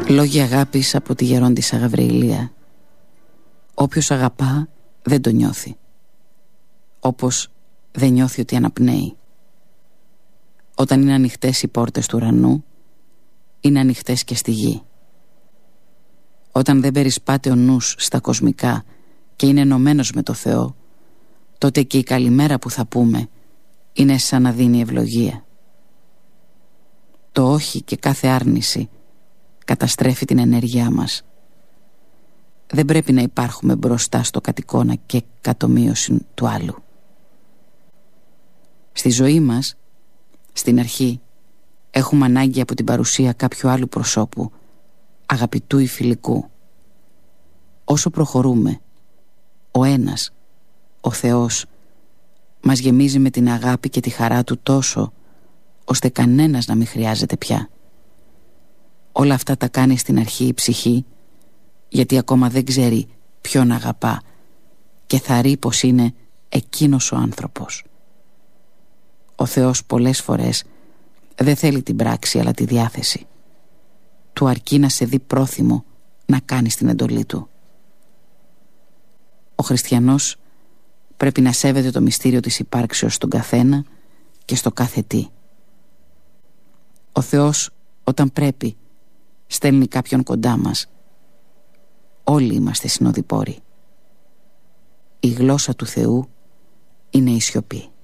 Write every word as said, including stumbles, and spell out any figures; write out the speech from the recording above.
Λόγια αγάπης από τη Γερόντισσα Γαβρεηλία. Όποιος αγαπά δεν το νιώθει, όπως δεν νιώθει ότι αναπνέει. Όταν είναι ανοιχτές οι πόρτες του ουρανού, είναι ανοιχτές και στη γη. Όταν δεν περισπάται ο νους στα κοσμικά και είναι ενωμένος με το Θεό, τότε και η καλημέρα που θα πούμε είναι σαν να δίνει ευλογία. Το όχι και κάθε άρνηση καταστρέφει την ενέργειά μας. Δεν πρέπει να υπάρχουμε μπροστά στο κατ' και κατομοίωση του άλλου. Στη ζωή μας, στην αρχή, έχουμε ανάγκη από την παρουσία κάποιου άλλου προσώπου, αγαπητού ή φιλικού. Όσο προχωρούμε, ο ένας, ο Θεός, μας γεμίζει με την αγάπη και τη χαρά του τόσο, ώστε κανένας να μην χρειάζεται πια. Όλα αυτά τα κάνει στην αρχή η ψυχή, γιατί ακόμα δεν ξέρει ποιον αγαπά και θαρρεί πως είναι εκείνος ο άνθρωπος. Ο Θεός πολλές φορές δεν θέλει την πράξη αλλά τη διάθεση. Του αρκεί να σε δει πρόθυμο να κάνεις την εντολή του. Ο χριστιανός πρέπει να σέβεται το μυστήριο της υπάρξεως στον καθένα και στο κάθε τι. Ο Θεός όταν πρέπει στέλνει κάποιον κοντά μας. Όλοι είμαστε συνοδοιπόροι. Η γλώσσα του Θεού είναι η σιωπή.